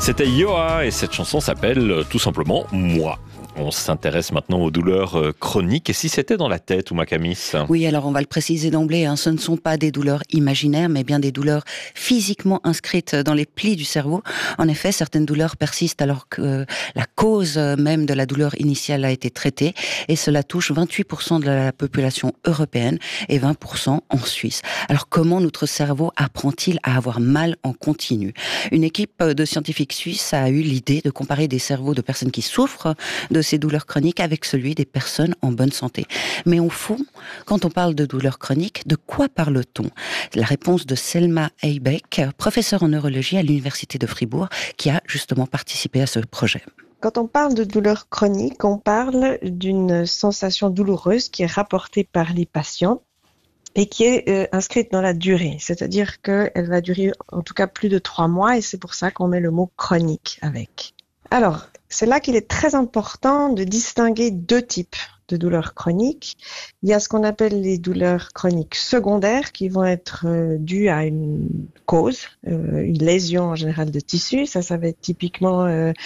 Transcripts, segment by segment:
C'était Yoa et cette chanson s'appelle tout simplement Moi. On s'intéresse maintenant aux douleurs chroniques. Et si c'était dans la tête, Ouma Kamis ? Oui, alors on va le préciser d'emblée, ce ne sont pas des douleurs imaginaires, mais bien des douleurs physiquement inscrites dans les plis du cerveau. En effet, certaines douleurs persistent alors que la cause même de la douleur initiale a été traitée. Et cela touche 28% de la population européenne et 20% en Suisse. Alors comment notre cerveau apprend-il à avoir mal en continu ? Une équipe de scientifiques suisses a eu l'idée de comparer des cerveaux de personnes qui souffrent de ces douleurs chroniques avec celui des personnes en bonne santé. Mais au fond, quand on parle de douleurs chroniques, de quoi parle-t-on ? La réponse de Selma Eybeck, professeure en neurologie à l'Université de Fribourg, qui a justement participé à ce projet. Quand on parle de douleurs chroniques, on parle d'une sensation douloureuse qui est rapportée par les patients et qui est inscrite dans la durée. C'est-à-dire qu'elle va durer en tout cas plus de 3 mois et c'est pour ça qu'on met le mot chronique avec. Alors, c'est là qu'il est très important de distinguer 2 types de douleurs chroniques. Il y a ce qu'on appelle les douleurs chroniques secondaires qui vont être dues à une cause, une lésion en général de tissu. Ça va être typiquement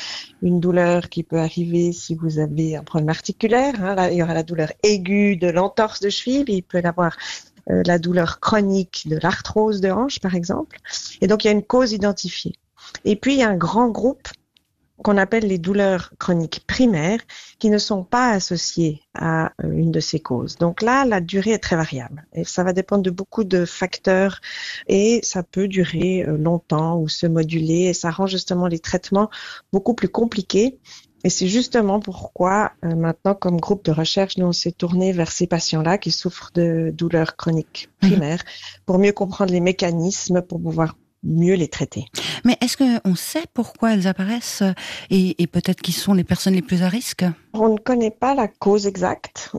une douleur qui peut arriver si vous avez un problème articulaire. Là, il y aura la douleur aiguë de l'entorse de cheville, il peut y avoir la douleur chronique de l'arthrose de hanche, par exemple. Et donc, il y a une cause identifiée. Et puis, il y a un grand groupe qu'on appelle les douleurs chroniques primaires, qui ne sont pas associées à une de ces causes. Donc là, la durée est très variable. Et ça va dépendre de beaucoup de facteurs et ça peut durer longtemps ou se moduler et ça rend justement les traitements beaucoup plus compliqués. Et c'est justement pourquoi maintenant, comme groupe de recherche, nous on s'est tourné vers ces patients-là qui souffrent de douleurs chroniques primaires pour mieux comprendre les mécanismes, pour pouvoir mieux les traiter. Mais est-ce qu'on sait pourquoi elles apparaissent et peut-être qui sont les personnes les plus à risque ? On ne connaît pas la cause exacte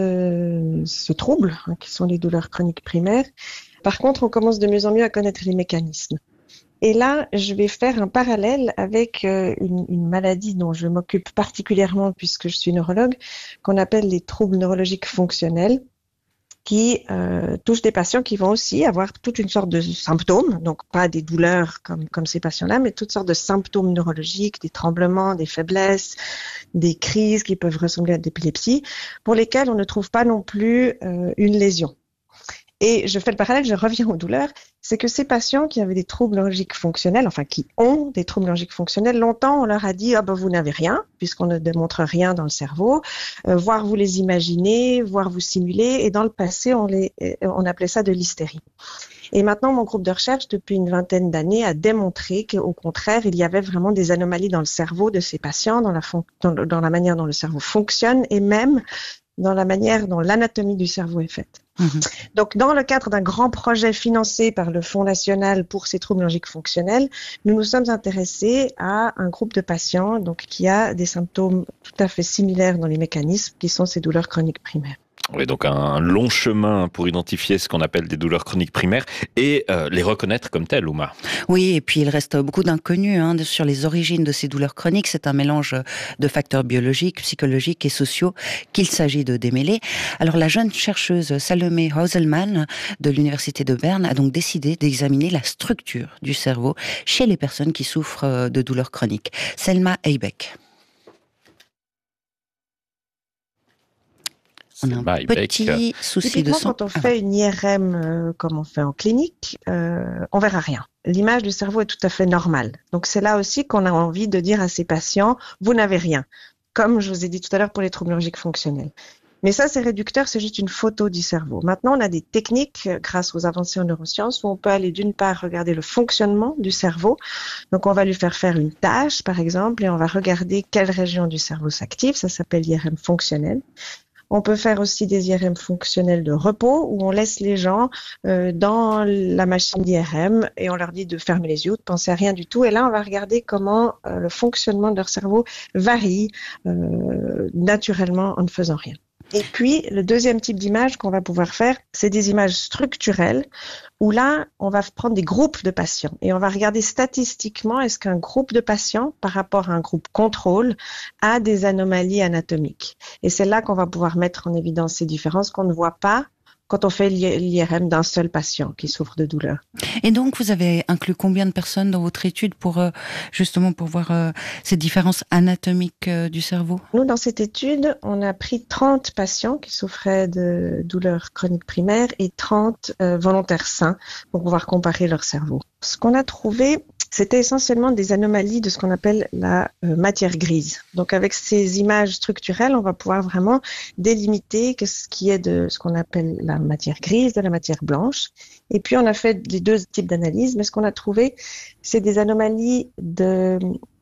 de ce trouble, qui sont les douleurs chroniques primaires. Par contre, on commence de mieux en mieux à connaître les mécanismes. Et là, je vais faire un parallèle avec une maladie dont je m'occupe particulièrement puisque je suis neurologue, qu'on appelle les troubles neurologiques fonctionnels, qui touchent des patients qui vont aussi avoir toute une sorte de symptômes, donc pas des douleurs comme ces patients-là, mais toutes sortes de symptômes neurologiques, des tremblements, des faiblesses, des crises qui peuvent ressembler à d'épilepsie, pour lesquelles on ne trouve pas non plus une lésion. Et je fais le parallèle, je reviens aux douleurs, c'est que ces patients qui avaient des troubles neurologiques fonctionnels, enfin qui ont des troubles neurologiques fonctionnels, longtemps on leur a dit vous n'avez rien, puisqu'on ne démontre rien dans le cerveau, voire vous les imaginez, voire vous simulez, et dans le passé on appelait ça de l'hystérie. Et maintenant, mon groupe de recherche, depuis une 20aine d'années, a démontré qu'au contraire, il y avait vraiment des anomalies dans le cerveau de ces patients, dans la manière dont le cerveau fonctionne, et même dans la manière dont l'anatomie du cerveau est faite. Donc, dans le cadre d'un grand projet financé par le Fonds national pour ces troubles neurologiques fonctionnels, nous nous sommes intéressés à un groupe de patients donc, qui a des symptômes tout à fait similaires dans les mécanismes qui sont ces douleurs chroniques primaires. Oui, donc un long chemin pour identifier ce qu'on appelle des douleurs chroniques primaires et les reconnaître comme telles, Ouma. Oui, et puis il reste beaucoup d'inconnus sur les origines de ces douleurs chroniques. C'est un mélange de facteurs biologiques, psychologiques et sociaux qu'il s'agit de démêler. Alors la jeune chercheuse Salomé Hauselman de l'Université de Berne a donc décidé d'examiner la structure du cerveau chez les personnes qui souffrent de douleurs chroniques. Selma Eybeck. On a un petit souci de son. Quand on fait une IRM comme on fait en clinique, on verra rien. L'image du cerveau est tout à fait normale. Donc c'est là aussi qu'on a envie de dire à ces patients, vous n'avez rien. Comme je vous ai dit tout à l'heure pour les troubles neurologiques fonctionnels. Mais ça, c'est réducteur, c'est juste une photo du cerveau. Maintenant, on a des techniques, grâce aux avancées en neurosciences, où on peut aller d'une part regarder le fonctionnement du cerveau. Donc, on va lui faire une tâche, par exemple, et on va regarder quelle région du cerveau s'active. Ça s'appelle l'IRM fonctionnel. On peut faire aussi des IRM fonctionnels de repos où on laisse les gens dans la machine d'IRM et on leur dit de fermer les yeux, de penser à rien du tout. Et là, on va regarder comment le fonctionnement de leur cerveau varie naturellement en ne faisant rien. Et puis, le deuxième type d'image qu'on va pouvoir faire, c'est des images structurelles où là, on va prendre des groupes de patients et on va regarder statistiquement est-ce qu'un groupe de patients par rapport à un groupe contrôle a des anomalies anatomiques. Et c'est là qu'on va pouvoir mettre en évidence ces différences qu'on ne voit pas quand on fait l'IRM d'un seul patient qui souffre de douleur. Et donc, vous avez inclus combien de personnes dans votre étude pour justement pour voir ces différences anatomiques du cerveau? Nous, dans cette étude, on a pris 30 patients qui souffraient de douleurs chroniques primaires et 30 volontaires sains pour pouvoir comparer leur cerveau. Ce qu'on a trouvé, c'était essentiellement des anomalies de ce qu'on appelle la matière grise. Donc avec ces images structurelles, on va pouvoir vraiment délimiter ce qui est de ce qu'on appelle la matière grise, de la matière blanche. Et puis on a fait les deux types d'analyses, mais ce qu'on a trouvé, c'est des anomalies de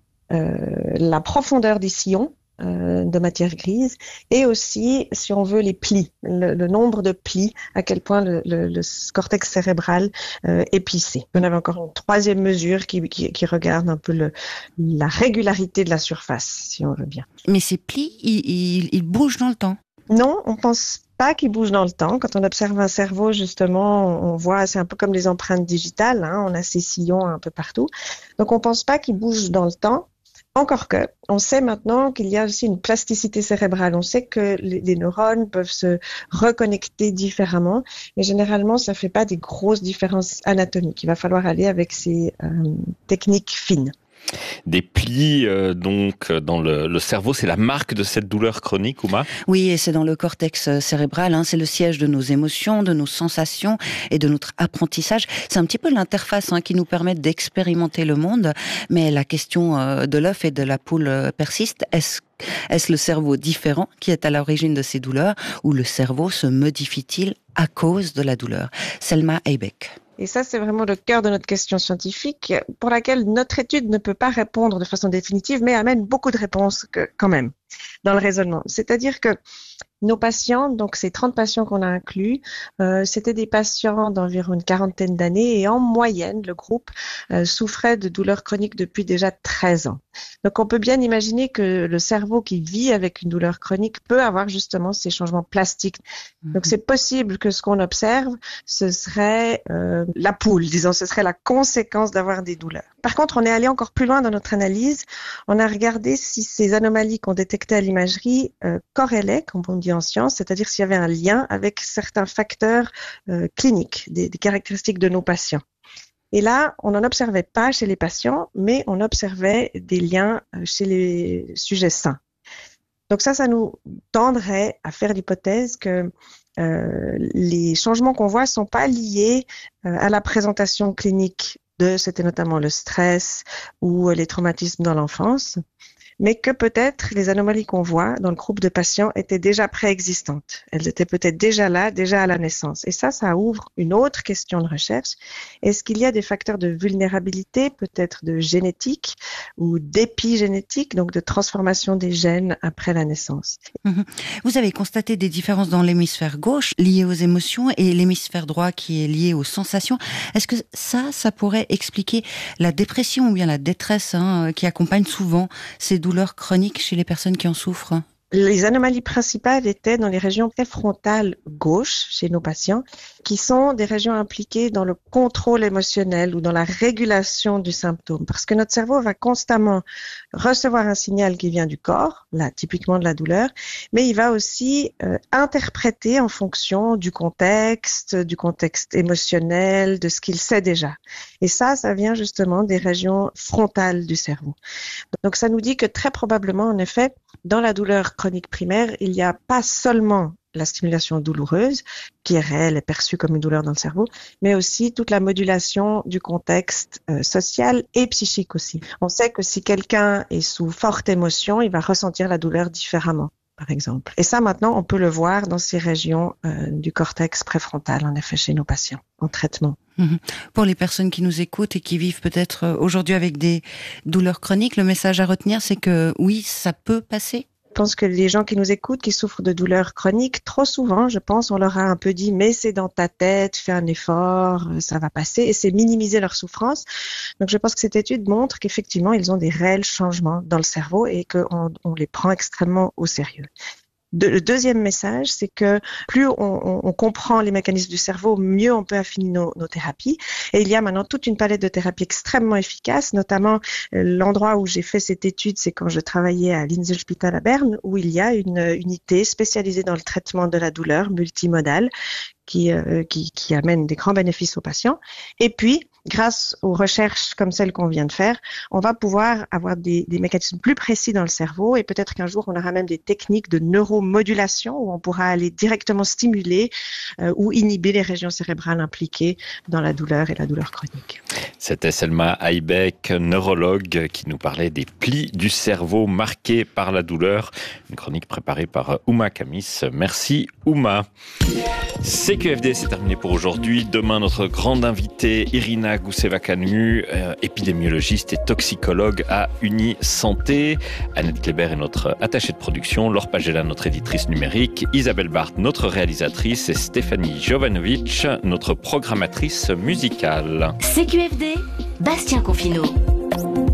la profondeur des sillons de matière grise et aussi, si on veut, les plis, le nombre de plis, à quel point le cortex cérébral est plissé. On avait encore une troisième mesure qui regarde un peu la régularité de la surface, si on veut bien. Mais ces plis, ils bougent dans le temps? Non, on pense pas qu'ils bougent dans le temps. Quand on observe un cerveau, justement, on voit, c'est un peu comme les empreintes digitales, hein, on a ces sillons un peu partout. Donc on pense pas qu'ils bougent dans le temps. Encore que, on sait maintenant qu'il y a aussi une plasticité cérébrale. On sait que les neurones peuvent se reconnecter différemment, mais généralement, ça fait pas des grosses différences anatomiques. Il va falloir aller avec ces techniques fines. Des plis donc dans le cerveau, c'est la marque de cette douleur chronique, Uma? Oui, et c'est dans le cortex cérébral, hein, c'est le siège de nos émotions, de nos sensations et de notre apprentissage. C'est un petit peu l'interface qui nous permet d'expérimenter le monde, mais la question de l'œuf et de la poule persiste. Est-ce le cerveau différent qui est à l'origine de ces douleurs ou le cerveau se modifie-t-il à cause de la douleur? Selma Eybeck. Et ça, c'est vraiment le cœur de notre question scientifique, pour laquelle notre étude ne peut pas répondre de façon définitive, mais amène beaucoup de réponses quand même dans le raisonnement. C'est-à-dire que nos patients, donc ces 30 patients qu'on a inclus, c'était des patients d'environ une quarantaine d'années et en moyenne, le groupe souffrait de douleurs chroniques depuis déjà 13 ans. Donc on peut bien imaginer que le cerveau qui vit avec une douleur chronique peut avoir justement ces changements plastiques. Donc c'est possible que ce qu'on observe, ce serait la poule, disons, ce serait la conséquence d'avoir des douleurs. Par contre, on est allé encore plus loin dans notre analyse. On a regardé si ces anomalies qu'on détectait à l'imagerie corrélaient, comme on dit en science, c'est-à-dire s'il y avait un lien avec certains facteurs cliniques, des caractéristiques de nos patients. Et là, on n'en observait pas chez les patients, mais on observait des liens chez les sujets sains. Donc ça nous tendrait à faire l'hypothèse que les changements qu'on voit sont pas liés à la présentation clinique c'était notamment le stress ou les traumatismes dans l'enfance, mais que peut-être les anomalies qu'on voit dans le groupe de patients étaient déjà préexistantes. Elles étaient peut-être déjà là, déjà à la naissance. Et ça ouvre une autre question de recherche. Est-ce qu'il y a des facteurs de vulnérabilité, peut-être de génétique ou d'épigénétique, donc de transformation des gènes après la naissance? Vous avez constaté des différences dans l'hémisphère gauche liées aux émotions et l'hémisphère droit qui est lié aux sensations. Est-ce que ça pourrait expliquer la dépression ou bien la détresse qui accompagne souvent ces douleurs chroniques chez les personnes qui en souffrent? Les anomalies principales étaient dans les régions préfrontales gauches chez nos patients, qui sont des régions impliquées dans le contrôle émotionnel ou dans la régulation du symptôme. Parce que notre cerveau va constamment recevoir un signal qui vient du corps, là typiquement de la douleur, mais il va aussi interpréter en fonction du contexte émotionnel, de ce qu'il sait déjà. Et ça vient justement des régions frontales du cerveau. Donc ça nous dit que très probablement, en effet, dans la douleur chronique primaire, il n'y a pas seulement la stimulation douloureuse, qui est réelle et perçue comme une douleur dans le cerveau, mais aussi toute la modulation du contexte social et psychique aussi. On sait que si quelqu'un est sous forte émotion, il va ressentir la douleur différemment, par exemple. Et ça, maintenant, on peut le voir dans ces régions du cortex préfrontal, en effet, chez nos patients, en traitement. Pour les personnes qui nous écoutent et qui vivent peut-être aujourd'hui avec des douleurs chroniques, le message à retenir, c'est que oui, ça peut passer. Je pense que les gens qui nous écoutent, qui souffrent de douleurs chroniques, trop souvent, je pense, on leur a un peu dit « mais c'est dans ta tête, fais un effort, ça va passer » et c'est minimiser leur souffrance. Donc je pense que cette étude montre qu'effectivement, ils ont des réels changements dans le cerveau et qu'on les prend extrêmement au sérieux. Le deuxième message, c'est que plus on comprend les mécanismes du cerveau, mieux on peut affiner nos thérapies. Et il y a maintenant toute une palette de thérapies extrêmement efficaces, notamment l'endroit où j'ai fait cette étude, c'est quand je travaillais à l'Inselspital à Berne, où il y a une unité spécialisée dans le traitement de la douleur multimodale, qui amène des grands bénéfices aux patients. Et puis, grâce aux recherches comme celles qu'on vient de faire, on va pouvoir avoir des mécanismes plus précis dans le cerveau et peut-être qu'un jour, on aura même des techniques de neuromodulation où on pourra aller directement stimuler ou inhiber les régions cérébrales impliquées dans la douleur et la douleur chronique. C'était Selma Aybeck, neurologue, qui nous parlait des plis du cerveau marqués par la douleur. Une chronique préparée par Ouma Kamis. Merci Ouma. CQFD, c'est terminé pour aujourd'hui. Demain, notre grande invitée, Irina Gousseva-Canu, épidémiologiste et toxicologue à Unisanté. Annette Kléber est notre attachée de production. Laure Pagela, notre éditrice numérique. Isabelle Barthes, notre réalisatrice. Et Stéphanie Jovanovic, notre programmatrice musicale. CQFD, Bastien Confineau.